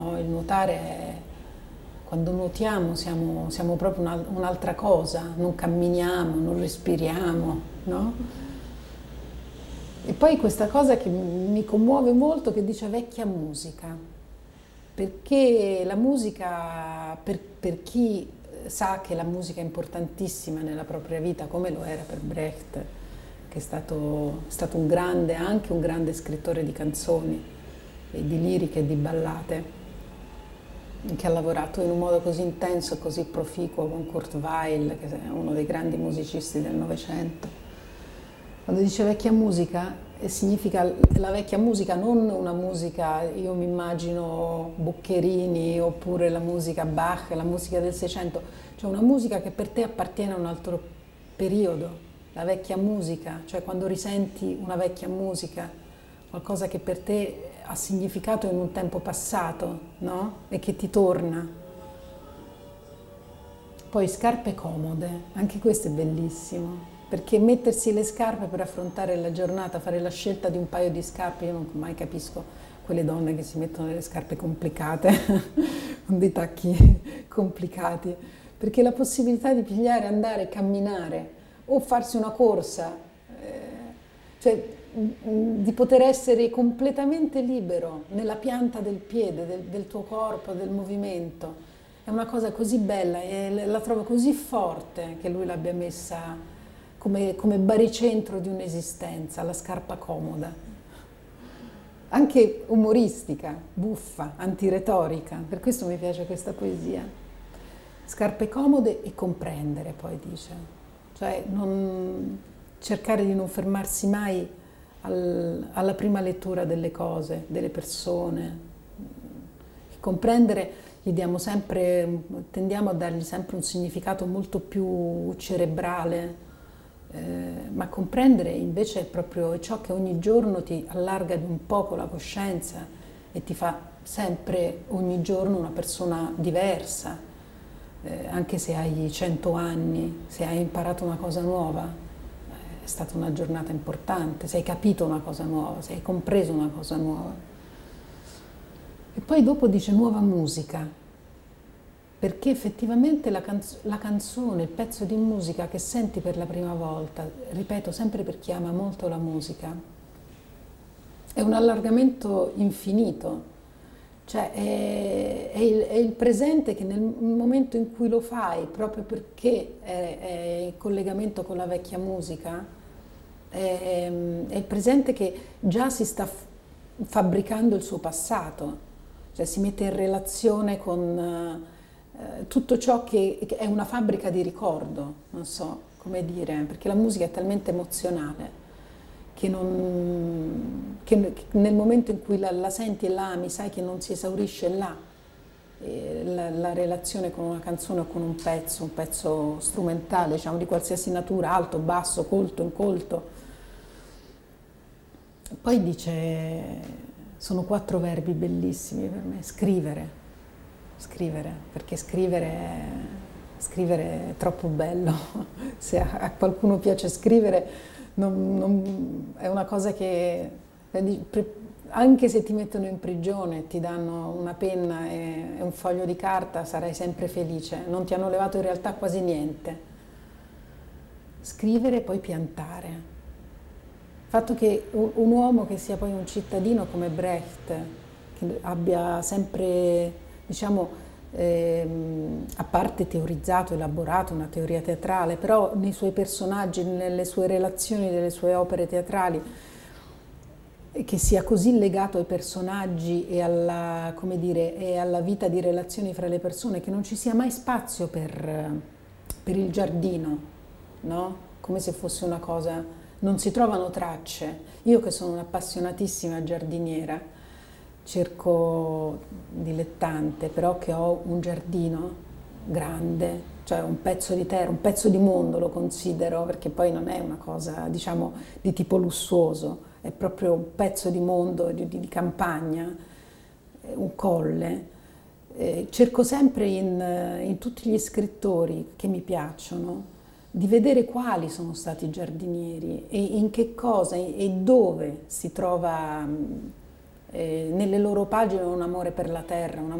Il nuotare quando nuotiamo siamo proprio un'altra cosa, non camminiamo, non respiriamo, no? E poi questa cosa che mi commuove molto che dice vecchia musica, perché la musica, per chi sa che la musica è importantissima nella propria vita, come lo era per Brecht, che è stato un grande, anche un grande scrittore di canzoni, e di liriche e di ballate, che ha lavorato in un modo così intenso e così proficuo con Kurt Weill, che è uno dei grandi musicisti del Novecento. Quando dice vecchia musica, significa la vecchia musica, non una musica, io mi immagino Boccherini oppure la musica Bach, la musica del Seicento, cioè una musica che per te appartiene a un altro periodo, la vecchia musica, cioè quando risenti una vecchia musica, qualcosa che per te ha significato in un tempo passato, no? E che ti torna. Poi scarpe comode, anche questo è bellissimo, perché mettersi le scarpe per affrontare la giornata, fare la scelta di un paio di scarpe, io non mai capisco quelle donne che si mettono delle scarpe complicate, con dei tacchi complicati, perché la possibilità di pigliare, andare, camminare o farsi una corsa, cioè di poter essere completamente libero nella pianta del piede, del tuo corpo, del movimento. È una cosa così bella e la trovo così forte che lui l'abbia messa come baricentro di un'esistenza, la scarpa comoda. Anche umoristica, buffa, antiretorica. Per questo mi piace questa poesia. Scarpe comode e comprendere, poi dice. Cioè cercare di non fermarsi mai alla prima lettura delle cose, delle persone. Comprendere tendiamo a dargli sempre un significato molto più cerebrale, ma comprendere invece è proprio ciò che ogni giorno ti allarga di un poco la coscienza e ti fa sempre, ogni giorno, una persona diversa, anche se hai 100 anni, se hai imparato una cosa nuova, è stata una giornata importante, se hai capito una cosa nuova, se hai compreso una cosa nuova. E poi dopo dice nuova musica, perché effettivamente la canzone, il pezzo di musica che senti per la prima volta, ripeto sempre per chi ama molto la musica, è un allargamento infinito, cioè è il presente che nel momento in cui lo fai, proprio perché è in collegamento con la vecchia musica, è il presente che già si sta fabbricando il suo passato, cioè si mette in relazione con tutto ciò che è una fabbrica di ricordo, non so come dire, perché la musica è talmente emozionale che nel momento in cui la senti e la ami, sai che non si esaurisce là. La relazione con una canzone o con un pezzo strumentale, diciamo, di qualsiasi natura, alto, basso, colto, incolto. Poi dice, sono 4 verbi bellissimi per me, scrivere, perché scrivere è troppo bello. Se a qualcuno piace scrivere, è una cosa che, anche se ti mettono in prigione, ti danno una penna e un foglio di carta, sarai sempre felice, non ti hanno levato in realtà quasi niente. Scrivere e poi piantare. Il fatto che un uomo che sia poi un cittadino come Brecht, che abbia sempre, diciamo, a parte teorizzato, elaborato una teoria teatrale, però nei suoi personaggi, nelle sue relazioni delle sue opere teatrali, che sia così legato ai personaggi e alla, come dire, e alla vita di relazioni fra le persone, che non ci sia mai spazio per il giardino, no? Come se fosse una cosa, non si trovano tracce. Io che sono un'appassionatissima giardiniera, cerco dilettante, però che ho un giardino grande, cioè un pezzo di terra, un pezzo di mondo lo considero, perché poi non è una cosa, diciamo, di tipo lussuoso, è proprio un pezzo di mondo, di campagna, un colle. Cerco sempre in tutti gli scrittori che mi piacciono di vedere quali sono stati i giardinieri e in che cosa e dove si trova nelle loro pagine un amore per la terra, un